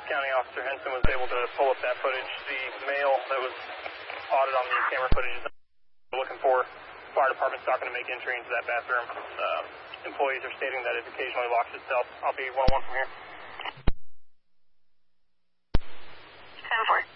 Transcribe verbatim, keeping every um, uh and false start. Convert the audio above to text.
County Officer Henson was able to pull up that footage. The male that was spotted on the camera footage is looking for. Fire department's not going to make entry into that bathroom. Uh, employees are stating that it occasionally locks itself. I'll be one oh one from here. ten four.